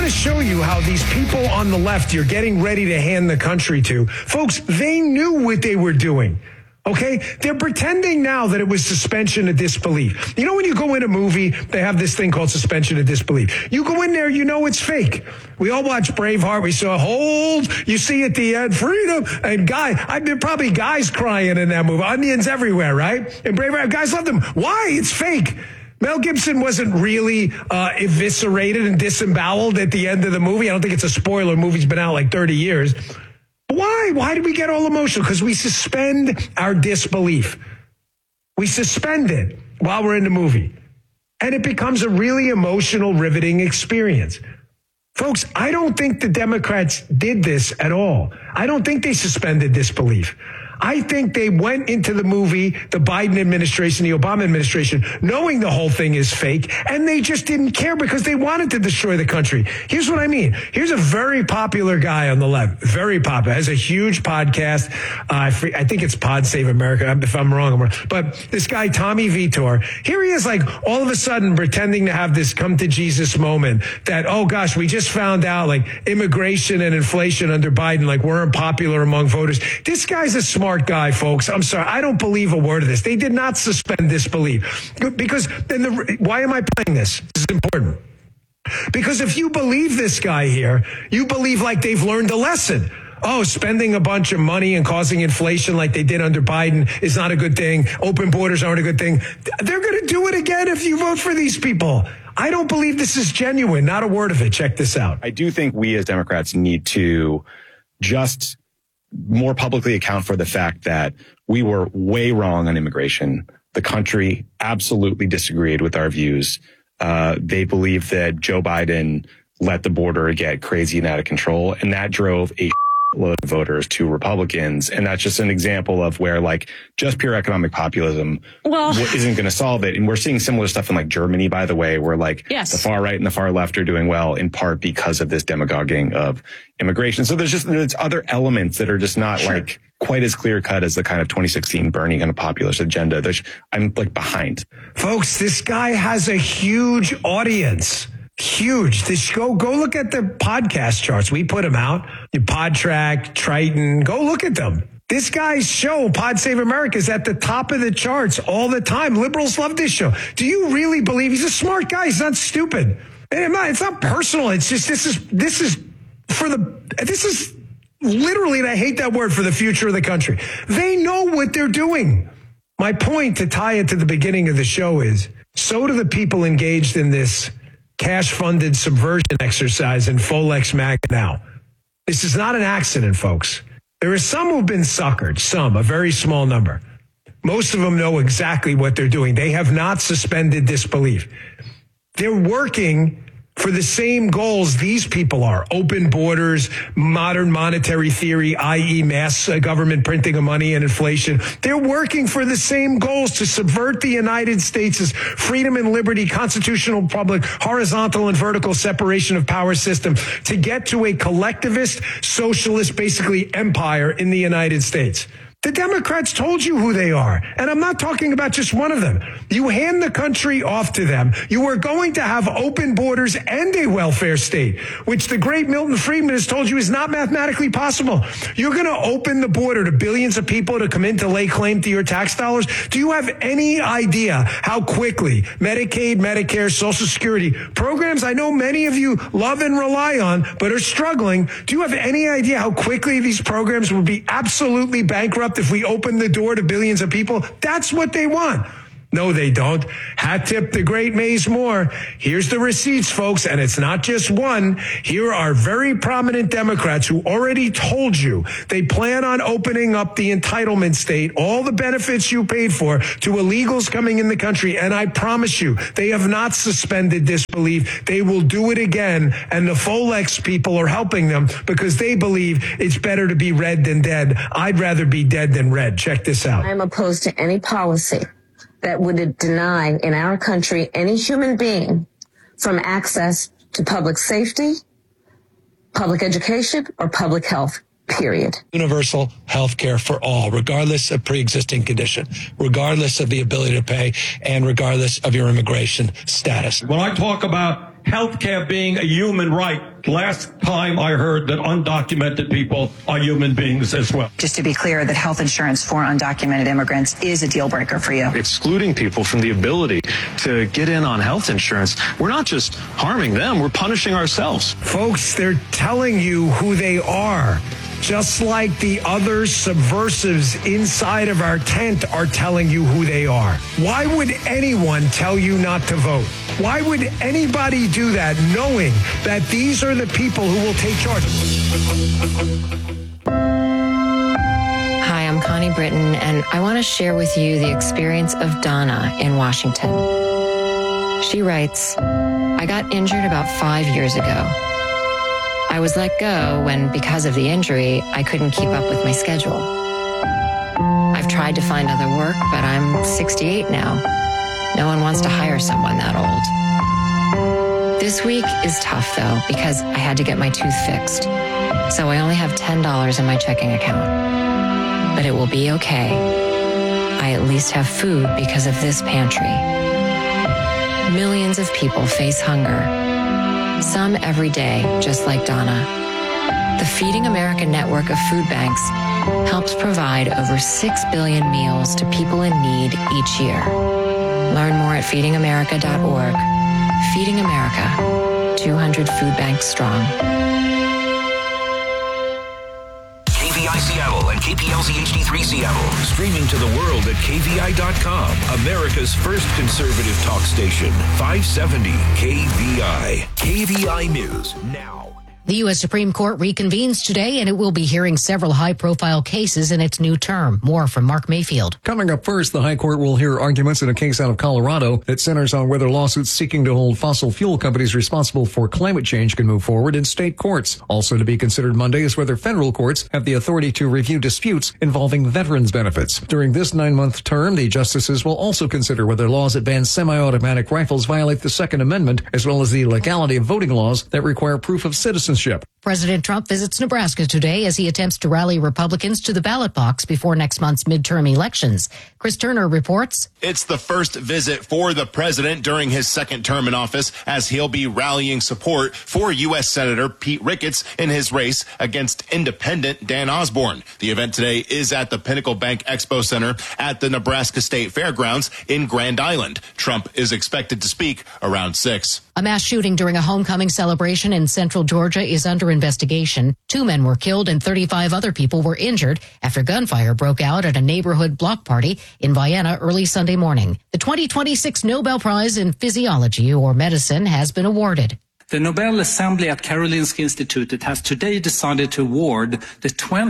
want to show you how these people on the left you're getting ready to hand the country to, folks, they knew what they were doing. Okay? They're pretending now that it was suspension of disbelief. You know, when you go in a movie, they have this thing called suspension of disbelief. You go in there, you know it's fake. We all watched Braveheart. We saw hold. You see at the end, freedom. And I've been probably guys crying in that movie. Onions everywhere, right? And Braveheart, guys loved them. Why? It's fake. Mel Gibson wasn't really eviscerated and disemboweled at the end of the movie. I don't think it's a spoiler. The movie's been out like 30 years. Why? Why do we get all emotional? Because we suspend our disbelief. We suspend it while we're in the movie. And it becomes a really emotional, riveting experience. Folks, I don't think the Democrats did this at all. I don't think they suspended disbelief. I think they went into the movie, the Biden administration, the Obama administration, knowing the whole thing is fake, and they just didn't care because they wanted to destroy the country. Here's what I mean. Here's a very popular guy on the left, very popular, has a huge podcast. I think it's Pod Save America. If I'm wrong, I'm wrong. But this guy, Tommy Vitor, here he is like all of a sudden pretending to have this come to Jesus moment that, oh gosh, we just found out like immigration and inflation under Biden, like we're unpopular among voters. This guy's a smart guy, folks. I'm sorry. I don't believe a word of this. They did not suspend disbelief. Because why am I playing this? This is important. Because if you believe this guy here, you believe like they've learned a lesson. Oh, spending a bunch of money and causing inflation like they did under Biden is not a good thing. Open borders aren't a good thing. They're going to do it again if you vote for these people. I don't believe this is genuine. Not a word of it. Check this out. I do think we as Democrats need to just more publicly account for the fact that we were way wrong on immigration. The country absolutely disagreed with our views. They believe that Joe Biden let the border get crazy and out of control, and that drove a load of voters to Republicans. And that's just an example of where like just pure economic populism isn't going to solve it. And we're seeing similar stuff in like Germany, by the way, where like the far right and the far left are doing well in part because of this demagoguing of immigration. So there's other elements that are just not like quite as clear cut as the kind of 2016 Bernie kind of populist agenda that I'm like behind. Folks, this guy has a huge audience. Huge. Go look at the podcast charts. We put them out. Podtrack, Triton. Go look at them. This guy's show, Pod Save America, is at the top of the charts all the time. Liberals love this show. Do you really believe he's a smart guy? He's not stupid. It's not personal. It's just this is literally, and I hate that word, for the future of the country. They know what they're doing. My point to tie it to the beginning of the show is, so do the people engaged in this cash-funded subversion exercise in Folex MAGA now. This is not an accident, folks. There are some who've been suckered, a very small number. Most of them know exactly what they're doing. They have not suspended disbelief. They're working for the same goals these people are. Open borders, modern monetary theory, i.e. mass government printing of money and inflation. They're working for the same goals to subvert the United States' freedom and liberty, constitutional republic, horizontal and vertical separation of power system to get to a collectivist, socialist, basically empire in the United States. The Democrats told you who they are. And I'm not talking about just one of them. You hand the country off to them. You are going to have open borders and a welfare state, which the great Milton Friedman has told you is not mathematically possible. You're going to open the border to billions of people to come in to lay claim to your tax dollars. Do you have any idea how quickly Medicaid, Medicare, Social Security programs I know many of you love and rely on, but are struggling? Do you have any idea how quickly these programs will be absolutely bankrupt if we open the door to billions of people? That's what they want. No, they don't. Hat tip the great Maze Moore. Here's the receipts, folks, and it's not just one. Here are very prominent Democrats who already told you they plan on opening up the entitlement state, all the benefits you paid for, to illegals coming in the country. And I promise you, they have not suspended disbelief. They will do it again. And the Folex people are helping them because they believe it's better to be red than dead. I'd rather be dead than red. Check this out. I'm opposed to any policy that would deny in our country any human being from access to public safety, public education, or public health, period. Universal health care for all, regardless of pre-existing condition, regardless of the ability to pay, and regardless of your immigration status. When I talk about healthcare being a human right. Last time I heard that undocumented people are human beings as well. Just to be clear, that health insurance for undocumented immigrants is a deal breaker for you. Excluding people from the ability to get in on health insurance, we're not just harming them, we're punishing ourselves. Folks, they're telling you who they are. Just like the other subversives inside of our tent are telling you who they are. Why would anyone tell you not to vote? Why would anybody do that knowing that these are the people who will take charge? Hi, I'm Connie Britton, and I want to share with you the experience of Donna in Washington. She writes, I got injured about 5 years ago. I was let go when, because of the injury, I couldn't keep up with my schedule. I've tried to find other work, but I'm 68 now. No one wants to hire someone that old. This week is tough, though, because I had to get my tooth fixed. So I only have $10 in my checking account. But it will be okay. I at least have food because of this pantry. Millions of people face hunger. Some every day, just like Donna. The Feeding America network of food banks helps provide over 6 billion meals to people in need each year. Learn more at feedingamerica.org. Feeding America, 200 food banks strong. KVI Seattle and KPLZ HD3 Seattle. Streaming to the world at KVI.com. America's first conservative talk station. 570 KVI. KVI News now. The U.S. Supreme Court reconvenes today, and it will be hearing several high-profile cases in its new term. More from Mark Mayfield. Coming up first, the High Court will hear arguments in a case out of Colorado that centers on whether lawsuits seeking to hold fossil fuel companies responsible for climate change can move forward in state courts. Also to be considered Monday is whether federal courts have the authority to review disputes involving veterans' benefits. During this 9-month term, the justices will also consider whether laws that ban semi-automatic rifles violate the Second Amendment, as well as the legality of voting laws that require proof of citizenship. President Trump visits Nebraska today as he attempts to rally Republicans to the ballot box before next month's midterm elections. Chris Turner reports. It's the first visit for the president during his second term in office, as he'll be rallying support for U.S. Senator Pete Ricketts in his race against independent Dan Osborne. The event today is at the Pinnacle Bank Expo Center at the Nebraska State Fairgrounds in Grand Island. Trump is expected to speak around 6. A mass shooting during a homecoming celebration in central Georgia is under investigation. 2 men were killed and 35 other people were injured after gunfire broke out at a neighborhood block party in Vienna early Sunday morning. The 2026 Nobel Prize in Physiology or Medicine has been awarded. The Nobel Assembly at Karolinska Institutet has today decided to award the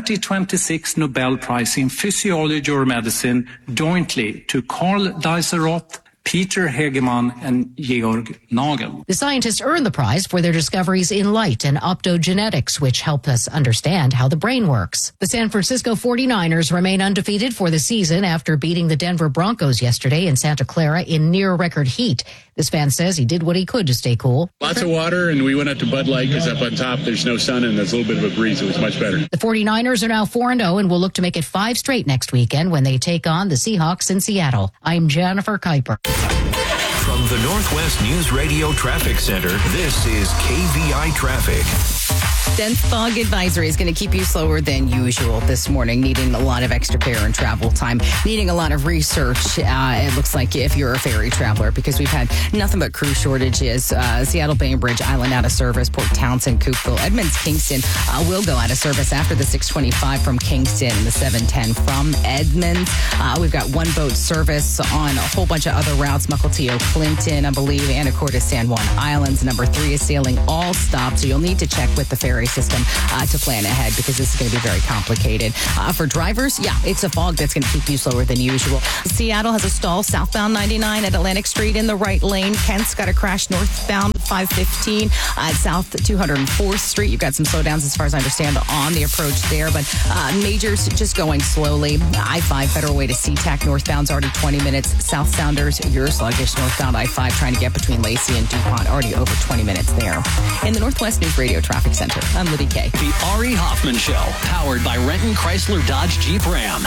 2026 Nobel Prize in Physiology or Medicine jointly to Karl Deiseroth, Peter Hegemann, and Georg Nagel. The scientists earned the prize for their discoveries in light and optogenetics, which help us understand how the brain works. The San Francisco 49ers remain undefeated for the season after beating the Denver Broncos yesterday in Santa Clara in near-record heat. This fan says he did what he could to stay cool. Lots of water, and we went up to Bud Light because up on top there's no sun and there's a little bit of a breeze. It was much better. The 49ers are now 4-0 and will look to make it 5 straight next weekend when they take on the Seahawks in Seattle. I'm Jennifer Kuiper. From the Northwest News Radio Traffic Center, this is KVI Traffic. Dense fog advisory is going to keep you slower than usual this morning, needing a lot of extra care and travel time, needing a lot of research. It looks like if you're a ferry traveler, because we've had nothing but crew shortages. Seattle Bainbridge Island out of service, Port Townsend, Coopville, Edmonds, Kingston will go out of service after the 625 from Kingston, the 710 from Edmonds. We've got one boat service on a whole bunch of other routes, Mukilteo, Clinton, I believe, Anacortes, San Juan Islands. Number 3 is sailing all stopped, so you'll need to check with the ferry system to plan ahead, because this is going to be very complicated. For drivers, it's a fog that's going to keep you slower than usual. Seattle has a stall southbound 99 at Atlantic Street in the right lane. Kent's got a crash northbound 515 at South 204th Street. You've got some slowdowns as far as I understand on the approach there, but majors just going slowly. I-5 Federal Way to SeaTac northbound's already 20 minutes. South Sounders, you're sluggish northbound I-5 trying to get between Lacey and DuPont, already over 20 minutes there. In the Northwest News Radio Traffic Center, I'm Libby Kay. The Ari Hoffman Show, powered by Renton Chrysler Dodge Jeep Ram.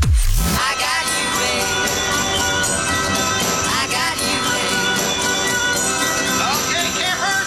I got you, babe. I got you, babe. Okay, Kipper.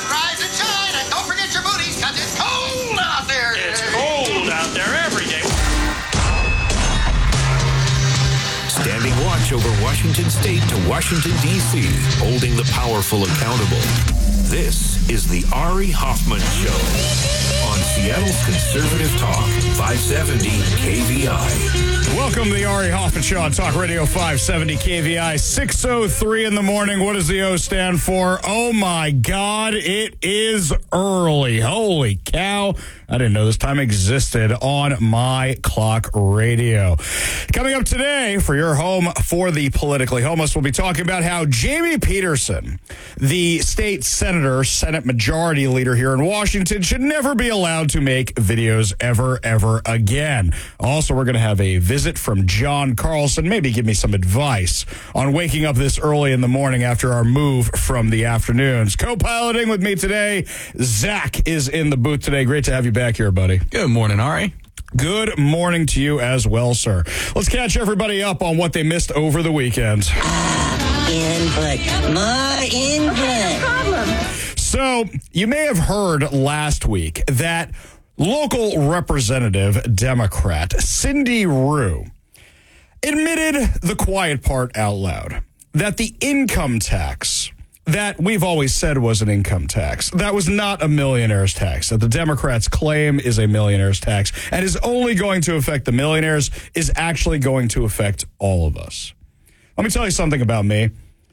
reach over Washington State to Washington, D.C., holding the powerful accountable. This is the Ari Hoffman Show on Seattle's Conservative Talk, 570 KVI. Welcome to the Ari Hoffman Show on Talk Radio 570 KVI. 6:03 in the morning. What does the O stand for? Oh, my God, it is early. Holy cow. I didn't know this time existed on My Clock Radio. Coming up today for your home for the politically homeless, we'll be talking about how Jamie Peterson, the state senator, Senate Majority Leader here in Washington, should never be allowed to make videos ever again. Also, we're going to have a visit from John Carlson, maybe give me some advice on waking up this early in the morning after our move from the afternoons. Co-piloting with me today, Zach is in the booth today. Great to have you back here, buddy. Good morning, Ari. Good morning to you as well, sir. Let's catch everybody up on what they missed over the weekend. More input. So, you may have heard last week that local representative Democrat Cindy Rue admitted the quiet part out loud, that the income tax that we've always said was an income tax, that was not a millionaire's tax, that the Democrats claim is a millionaire's tax and is only going to affect the millionaires, is actually going to affect all of us. Let me tell you something about me.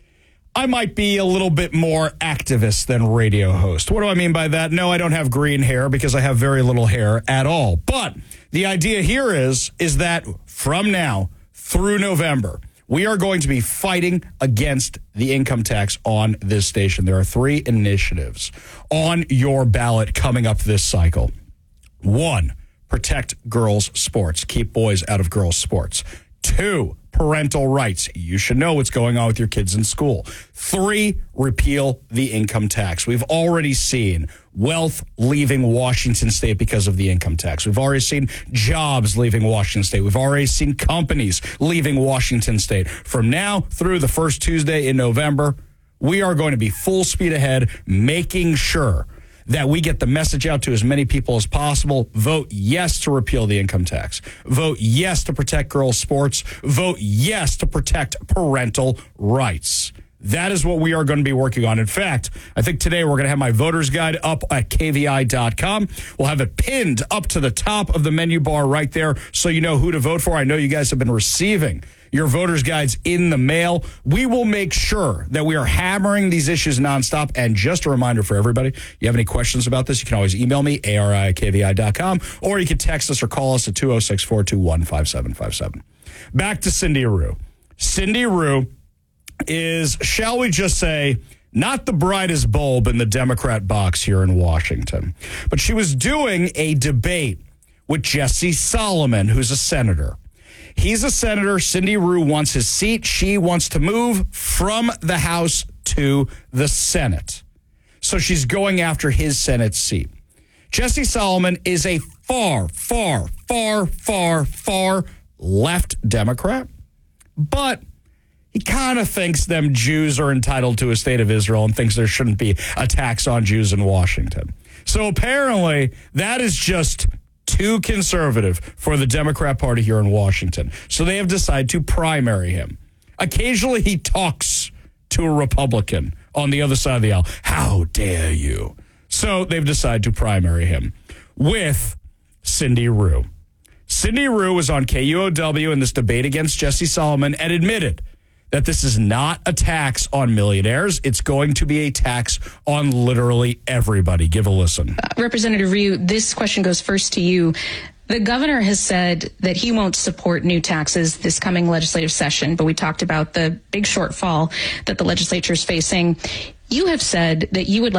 I might be a little bit more activist than radio host. What do I mean by that? No, I don't have green hair because I have very little hair at all. But the idea here is that from now through November, we are going to be fighting against the income tax on this station. There are 3 initiatives on your ballot coming up this cycle. 1, protect girls' sports. Keep boys out of girls' sports. 2, parental rights. You should know what's going on with your kids in school. 3, repeal the income tax. We've already seen wealth leaving Washington State because of the income tax. We've already seen jobs leaving Washington State. We've already seen companies leaving Washington State. From now through the first Tuesday in November, we are going to be full speed ahead, making sure that we get the message out to as many people as possible. Vote yes to repeal the income tax. Vote yes to protect girls' sports. Vote yes to protect parental rights. That is what we are going to be working on. In fact, I think today we're going to have my voter's guide up at KVI.com. We'll have it pinned up to the top of the menu bar right there so you know who to vote for. I know you guys have been receiving your voter's guides in the mail. We will make sure that we are hammering these issues nonstop. And just a reminder for everybody, you have any questions about this, you can always email me, ari@kvi.com, or you can text us or call us at 206-421-5757. Back to Cindy Rue. Cindy Rue is, shall we just say, not the brightest bulb in the Democrat box here in Washington. But she was doing a debate with Jesse Solomon, who's a senator. He's a senator. Cindy Rue wants his seat. She wants to move from the House to the Senate. So she's going after his Senate seat. Jesse Solomon is a far left Democrat, but he kind of thinks them Jews are entitled to a state of Israel and thinks there shouldn't be a tax on Jews in Washington. So apparently that is just too conservative for the Democrat Party here in Washington. So they have decided to primary him. Occasionally he talks to a Republican on the other side of the aisle. How dare you? So they've decided to primary him with Cindy Rue. Cindy Rue was on KUOW in this debate against Jesse Solomon and admitted that this is not a tax on millionaires. It's going to be a tax on literally everybody. Give a listen. Representative Ryu, this question goes first to you. The governor has said that he won't support new taxes this coming legislative session, but we talked about the big shortfall that the legislature is facing. You have said that you would like